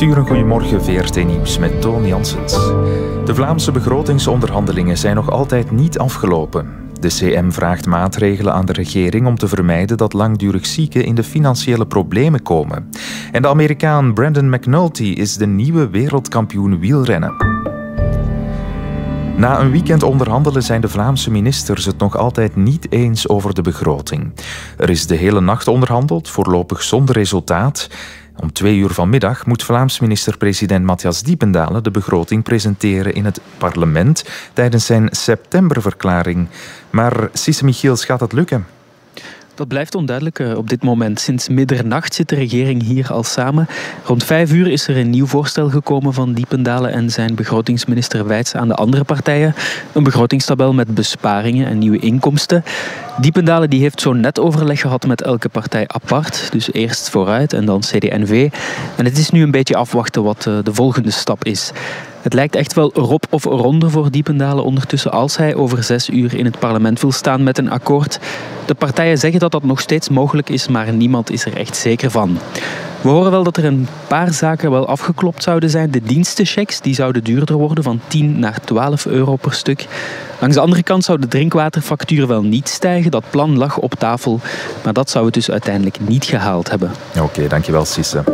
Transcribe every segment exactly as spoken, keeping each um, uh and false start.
uur, een goedemorgen, V R T Nieuws met Toon Janssens. De Vlaamse begrotingsonderhandelingen zijn nog altijd niet afgelopen. De C M vraagt maatregelen aan de regering om te vermijden dat langdurig zieken in de financiële problemen komen. En de Amerikaan Brandon McNulty is de nieuwe wereldkampioen wielrennen. Na een weekend onderhandelen zijn de Vlaamse ministers het nog altijd niet eens over de begroting. Er is de hele nacht onderhandeld, voorlopig zonder resultaat. Om twee uur vanmiddag moet Vlaams minister-president Matthias Diependalen de begroting presenteren in het parlement tijdens zijn septemberverklaring. Maar Sisse Michiels, gaat dat lukken? Dat blijft onduidelijk uh, op dit moment. Sinds middernacht zit de regering hier al samen. Rond vijf uur is er een nieuw voorstel gekomen van Diependalen en zijn begrotingsminister Wijts aan de andere partijen. Een begrotingstabel met besparingen en nieuwe inkomsten. Diependalen die heeft zo net overleg gehad met elke partij apart. Dus eerst Vooruit en dan C D N V. En het is nu een beetje afwachten wat uh, de volgende stap is. Het lijkt echt wel erop of eronder voor Diependalen ondertussen als hij over zes uur in het parlement wil staan met een akkoord. De partijen zeggen dat dat nog steeds mogelijk is, maar niemand is er echt zeker van. We horen wel dat er een paar zaken wel afgeklopt zouden zijn. De dienstenchecks die zouden duurder worden, van tien naar twaalf euro per stuk. Langs de andere kant zou de drinkwaterfactuur wel niet stijgen. Dat plan lag op tafel, maar dat zou het dus uiteindelijk niet gehaald hebben. Oké, okay, dankjewel Sisse.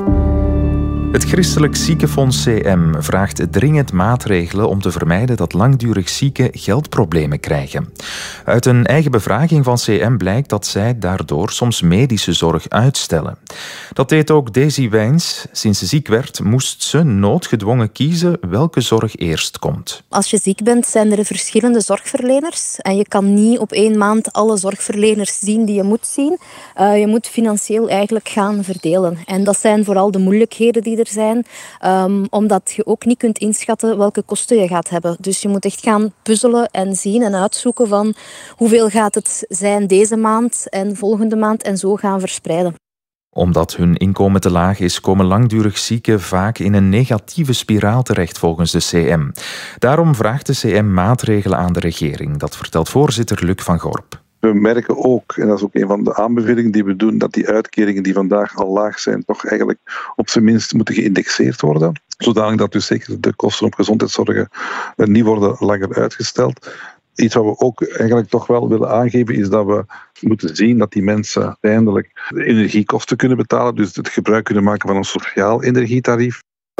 Het Christelijk Ziekenfonds C M vraagt dringend maatregelen om te vermijden dat langdurig zieken geldproblemen krijgen. Uit een eigen bevraging van C M blijkt dat zij daardoor soms medische zorg uitstellen. Dat deed ook Daisy Wijns. Sinds ze ziek werd, moest ze noodgedwongen kiezen welke zorg eerst komt. Als je ziek bent, zijn er verschillende zorgverleners. En je kan niet op één maand alle zorgverleners zien die je moet zien. Uh, je moet financieel eigenlijk gaan verdelen. En dat zijn vooral de moeilijkheden die er zijn, um, omdat je ook niet kunt inschatten welke kosten je gaat hebben. Dus je moet echt gaan puzzelen en zien en uitzoeken van hoeveel gaat het zijn deze maand en volgende maand en zo gaan verspreiden. Omdat hun inkomen te laag is, komen langdurig zieken vaak in een negatieve spiraal terecht volgens de C M. Daarom vraagt de C M maatregelen aan de regering. Dat vertelt voorzitter Luc van Gorp. We merken ook, en dat is ook een van de aanbevelingen die we doen, dat die uitkeringen die vandaag al laag zijn, toch eigenlijk op zijn minst moeten geïndexeerd worden. Zodanig dat dus zeker de kosten op gezondheidszorg niet worden langer uitgesteld. Iets wat we ook eigenlijk toch wel willen aangeven is dat we moeten zien dat die mensen uiteindelijk de energiekosten kunnen betalen, dus het gebruik kunnen maken van een sociaal energietarief.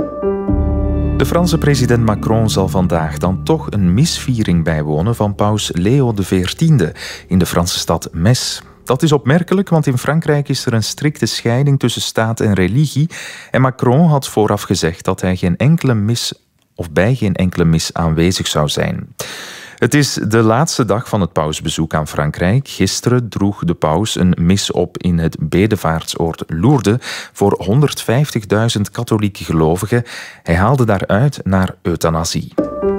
De Franse president Macron zal vandaag dan toch een misviering bijwonen van paus Leo de veertiende in de Franse stad Metz. Dat is opmerkelijk, want in Frankrijk is er een strikte scheiding tussen staat en religie. En Macron had vooraf gezegd dat hij geen enkele mis of bij geen enkele mis aanwezig zou zijn. Het is de laatste dag van het pausbezoek aan Frankrijk. Gisteren droeg de paus een mis op in het bedevaartsoord Lourdes voor honderdvijftigduizend katholieke gelovigen. Hij haalde daaruit naar euthanasie.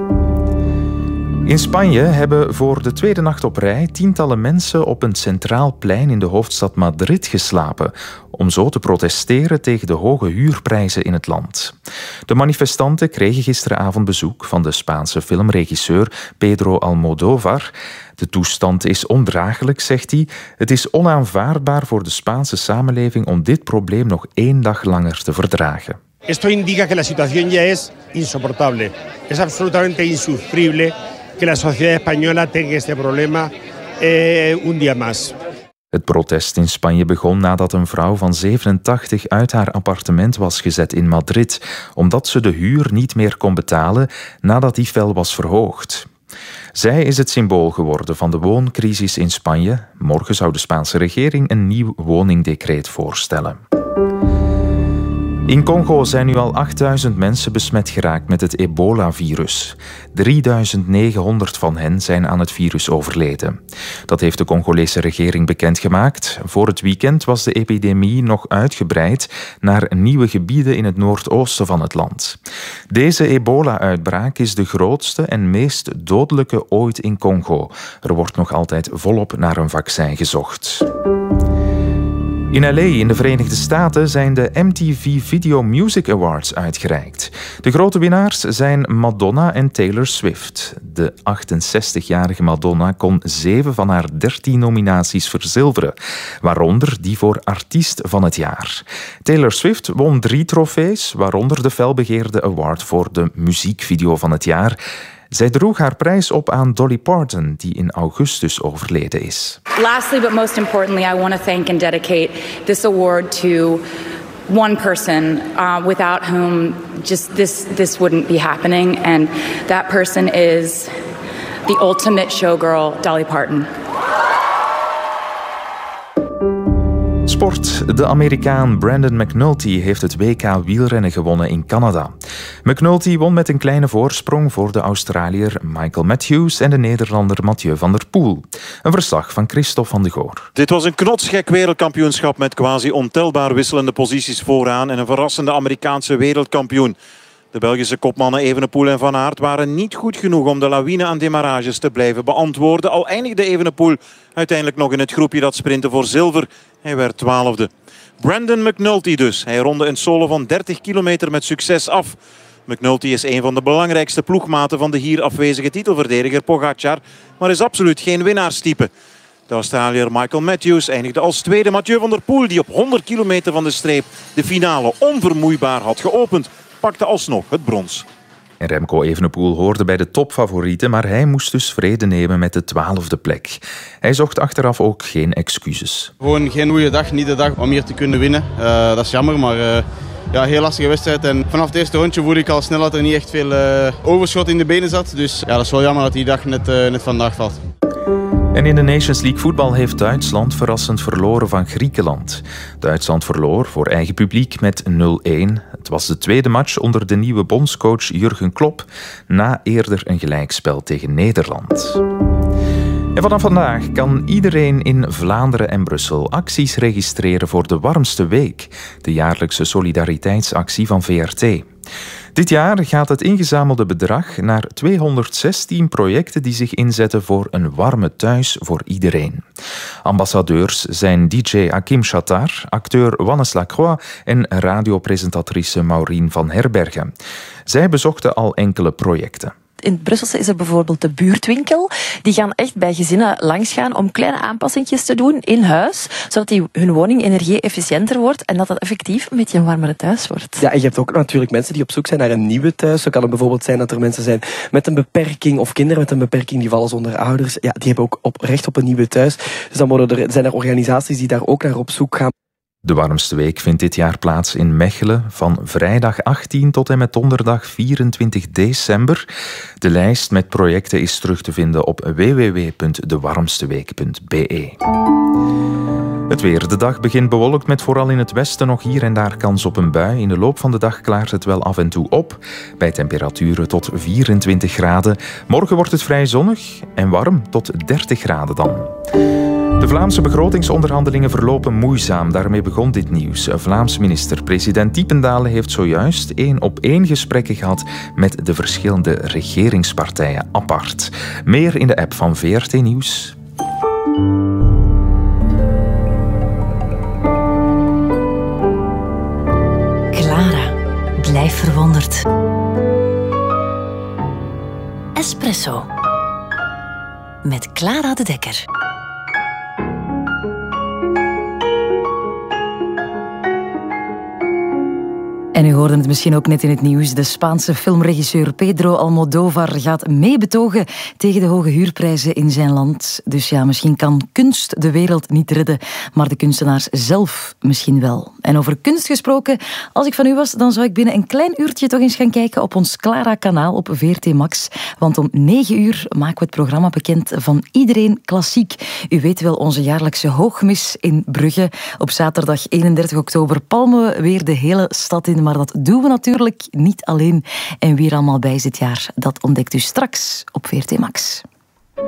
In Spanje hebben voor de tweede nacht op rij tientallen mensen op een centraal plein in de hoofdstad Madrid geslapen, om zo te protesteren tegen de hoge huurprijzen in het land. De manifestanten kregen gisteravond bezoek van de Spaanse filmregisseur Pedro Almodóvar. De toestand is ondraaglijk, zegt hij. Het is onaanvaardbaar voor de Spaanse samenleving om dit probleem nog één dag langer te verdragen. Esto indica que la situación ya es insoportable. Es absolutamente insufrible que la sociedad española tenga este problema eh, un día más. Het protest in Spanje begon nadat een vrouw van zevenentachtig uit haar appartement was gezet in Madrid, omdat ze de huur niet meer kon betalen nadat die fel was verhoogd. Zij is het symbool geworden van de wooncrisis in Spanje. Morgen zou de Spaanse regering een nieuw woningdecreet voorstellen. In Congo zijn nu al achtduizend mensen besmet geraakt met het ebola-virus. drieduizend negenhonderd van hen zijn aan het virus overleden. Dat heeft de Congolese regering bekendgemaakt. Voor het weekend was de epidemie nog uitgebreid naar nieuwe gebieden in het noordoosten van het land. Deze ebola-uitbraak is de grootste en meest dodelijke ooit in Congo. Er wordt nog altijd volop naar een vaccin gezocht. In L A in de Verenigde Staten zijn de M T V Video Music Awards uitgereikt. De grote winnaars zijn Madonna en Taylor Swift. De achtenzestigjarige Madonna kon zeven van haar dertien nominaties verzilveren, waaronder die voor Artiest van het Jaar. Taylor Swift won drie trofees, waaronder de felbegeerde award voor de muziekvideo van het jaar. Zij droeg haar prijs op aan Dolly Parton, die in augustus overleden is. Lastly, but most importantly, I want to thank and dedicate this award to one person uh, without whom just this this wouldn't be happening, and that person is the ultimate showgirl, Dolly Parton. Sport. De Amerikaan Brandon McNulty heeft het W K wielrennen gewonnen in Canada. McNulty won met een kleine voorsprong voor de Australiër Michael Matthews en de Nederlander Mathieu van der Poel. Een verslag van Christophe van de Goor. Dit was een knotsgek wereldkampioenschap met quasi ontelbaar wisselende posities vooraan en een verrassende Amerikaanse wereldkampioen. De Belgische kopmannen Evenepoel en Van Aert waren niet goed genoeg om de lawine aan demarages te blijven beantwoorden. Al eindigde Evenepoel uiteindelijk nog in het groepje dat sprintte voor zilver. Hij werd twaalfde. Brandon McNulty dus. Hij ronde een solo van dertig kilometer met succes af. McNulty is een van de belangrijkste ploegmaten van de hier afwezige titelverdediger Pogacar, maar is absoluut geen winnaarstype. De Australiër Michael Matthews eindigde als tweede. Mathieu van der Poel, die op honderd kilometer van de streep de finale onvermoeibaar had geopend, pakte alsnog het brons. En Remco Evenepoel hoorde bij de topfavorieten, maar hij moest dus vrede nemen met de twaalfde plek. Hij zocht achteraf ook geen excuses. Gewoon geen goede dag, niet de dag om hier te kunnen winnen. Uh, dat is jammer, maar uh, ja, heel lastige wedstrijd. En vanaf het eerste rondje voelde ik al snel dat er niet echt veel uh, overschot in de benen zat. Dus ja, dat is wel jammer dat die dag net, uh, net vandaag valt. En in de Nations League voetbal heeft Duitsland verrassend verloren van Griekenland. Duitsland verloor voor eigen publiek met nul-een. Het was de tweede match onder de nieuwe bondscoach Jurgen Klopp, na eerder een gelijkspel tegen Nederland. En vanaf vandaag kan iedereen in Vlaanderen en Brussel acties registreren voor de Warmste Week, de jaarlijkse solidariteitsactie van V R T. Dit jaar gaat het ingezamelde bedrag naar tweehonderdzestien projecten die zich inzetten voor een warme thuis voor iedereen. Ambassadeurs zijn D J Hakim Chattar, acteur Wannes Lacroix en radiopresentatrice Maureen van Herbergen. Zij bezochten al enkele projecten. In het Brusselse is er bijvoorbeeld de buurtwinkel. Die gaan echt bij gezinnen langsgaan om kleine aanpassingjes te doen in huis, zodat die, hun woning energie-efficiënter wordt en dat dat effectief een beetje een warmere thuis wordt. Ja, en je hebt ook natuurlijk mensen die op zoek zijn naar een nieuwe thuis. Zo kan het bijvoorbeeld zijn dat er mensen zijn met een beperking of kinderen met een beperking die vallen zonder ouders. Ja, die hebben ook op, recht op een nieuwe thuis. Dus dan worden er, zijn er organisaties die daar ook naar op zoek gaan. De Warmste Week vindt dit jaar plaats in Mechelen van vrijdag achttien tot en met donderdag vierentwintig december. De lijst met projecten is terug te vinden op w w w punt de warmsteweek punt b e. Het weer. De dag begint bewolkt met vooral in het westen nog hier en daar kans op een bui. In de loop van de dag klaart het wel af en toe op, bij temperaturen tot vierentwintig graden. Morgen wordt het vrij zonnig en warm, tot dertig graden dan. De Vlaamse begrotingsonderhandelingen verlopen moeizaam. Daarmee begon dit nieuws. Vlaams minister-president Diependalen heeft zojuist één op één gesprekken gehad met de verschillende regeringspartijen apart. Meer in de app van V R T Nieuws. Clara, blijf verwonderd. Espresso. Met Clara de Dekker. En u hoorde het misschien ook net in het nieuws. De Spaanse filmregisseur Pedro Almodóvar gaat meebetogen tegen de hoge huurprijzen in zijn land. Dus ja, misschien kan kunst de wereld niet redden, maar de kunstenaars zelf misschien wel. En over kunst gesproken, als ik van u was, dan zou ik binnen een klein uurtje toch eens gaan kijken op ons Clara-kanaal op V R T Max. Want om negen uur maken we het programma bekend van Iedereen Klassiek. U weet wel, onze jaarlijkse hoogmis in Brugge. Op zaterdag eenendertig oktober palmen we weer de hele stad in. Maar dat doen we natuurlijk niet alleen. En wie er allemaal bij is dit jaar, dat ontdekt u straks op V R T Max.